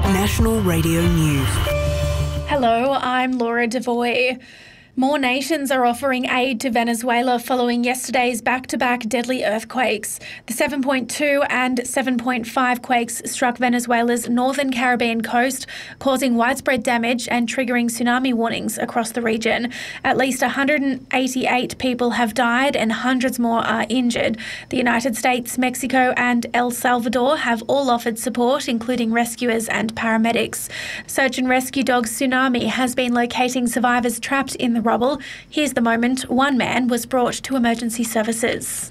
National Radio News. Hello, I'm Laura Devoy. More nations are offering aid to Venezuela following yesterday's back-to-back deadly earthquakes. The 7.2 and 7.5 quakes struck Venezuela's northern Caribbean coast, causing widespread damage and triggering tsunami warnings across the region. At least 188 people have died and hundreds more are injured. The United States, Mexico and El Salvador have all offered support, including rescuers and paramedics. Search and rescue dog Tsunami has been locating survivors trapped in the rubble. Here's the moment one man was brought to emergency services.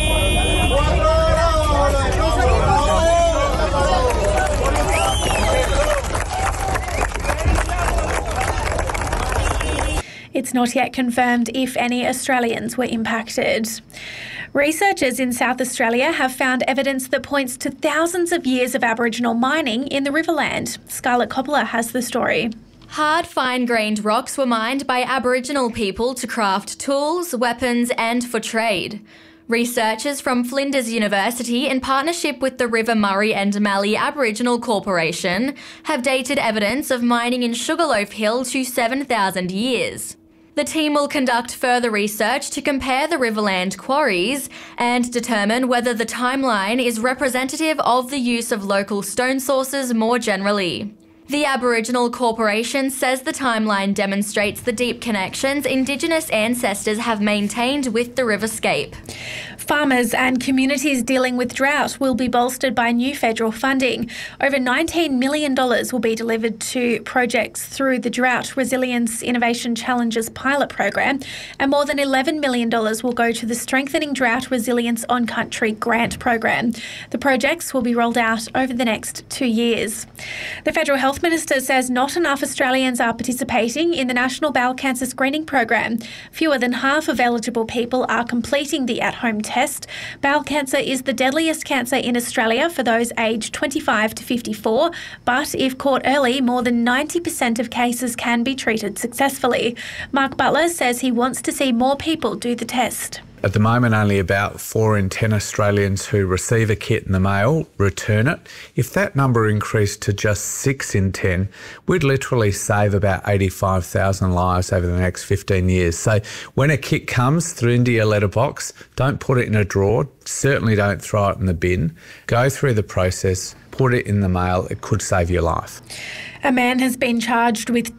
It's not yet confirmed if any Australians were impacted. Researchers in South Australia have found evidence that points to thousands of years of Aboriginal mining in the Riverland. Scarlett Coppola has the story. Hard, fine-grained rocks were mined by Aboriginal people to craft tools, weapons and for trade. Researchers from Flinders University, in partnership with the River Murray and Mallee Aboriginal Corporation, have dated evidence of mining in Sugarloaf Hill to 7,000 years. The team will conduct further research to compare the Riverland quarries and determine whether the timeline is representative of the use of local stone sources more generally. The Aboriginal Corporation says the timeline demonstrates the deep connections Indigenous ancestors have maintained with the riverscape. Farmers and communities dealing with drought will be bolstered by new federal funding. Over $19 million will be delivered to projects through the Drought Resilience Innovation Challenges pilot program, and more than $11 million will go to the Strengthening Drought Resilience On-Country grant program. The projects will be rolled out over the next 2 years. The Federal Health Minister says not enough Australians are participating in the National Bowel Cancer Screening Program. Fewer than half of eligible people are completing the at-home test. Bowel cancer is the deadliest cancer in Australia for those aged 25 to 54, but if caught early, more than 90% of cases can be treated successfully. Mark Butler says he wants to see more people do the test. At the moment, only about 4 in 10 Australians who receive a kit in the mail return it. If that number increased to just 6 in 10, we'd literally save about 85,000 lives over the next 15 years. So when a kit comes through into your letterbox, don't put it in a drawer. Certainly don't throw it in the bin. Go through the process, put it in the mail. It could save your life. A man has been charged with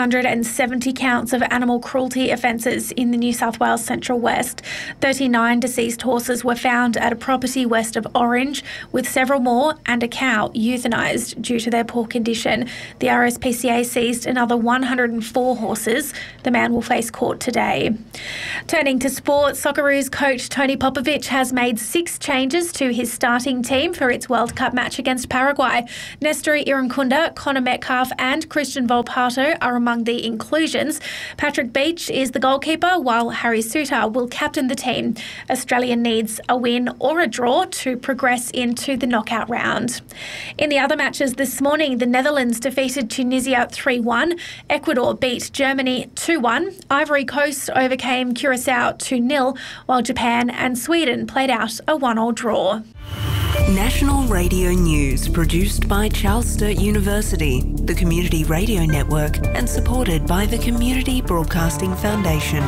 270 counts of animal cruelty offences in the New South Wales Central West. 39 deceased horses were found at a property west of Orange, with several more and a cow euthanised due to their poor condition. The RSPCA seized another 104 horses. The man will face court today. Turning to sport, Socceroos coach Tony Popovic has made 6 changes to his starting team for its World Cup match against Paraguay. Nestori Irankunda, Connor Metcalfe and Christian Volpato are among the inclusions. Patrick Beach is the goalkeeper, while Harry Suter will captain the team. Australia needs a win or a draw to progress into the knockout round. In the other matches this morning, the Netherlands defeated Tunisia 3-1. Ecuador beat Germany 2-1. Ivory Coast overcame Curacao 2-0, while Japan and Sweden played out a 1-1 draw. National Radio News, produced by Charles Sturt University, the Community Radio Network, and supported by the Community Broadcasting Foundation.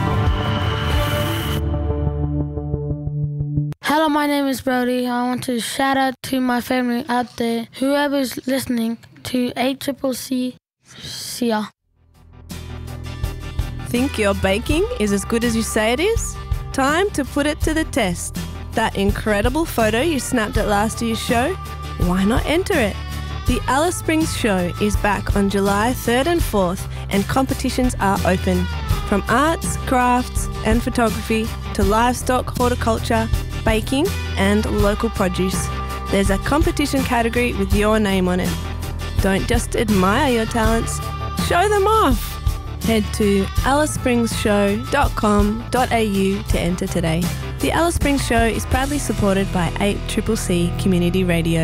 Hello, my name is Brody. I want to shout out to my family out there. Whoever's listening to ACCC, see ya. Think your baking is as good as you say it is? Time to put it to the test. That incredible photo you snapped at last year's show? Why not enter it? The Alice Springs Show is back on July 3rd and 4th, and competitions are open. From arts, crafts and photography to livestock, horticulture, baking and local produce. There's a competition category with your name on it. Don't just admire your talents, show them off. Head to alicespringshow.com.au to enter today. The Alice Springs Show is proudly supported by 8CCC Community Radio.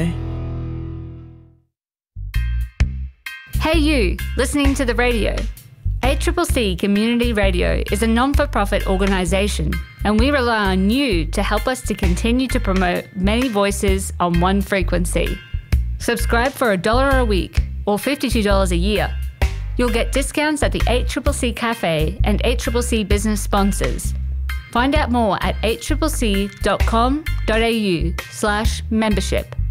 Hey you, listening to the radio. 8CCC Community Radio is a non-for-profit organisation, and we rely on you to help us to continue to promote many voices on one frequency. Subscribe for $1 a week or $52 a year. You'll get discounts at the 8CCC Cafe and 8CCC business sponsors. Find out more at 8CCC.com.au/membership.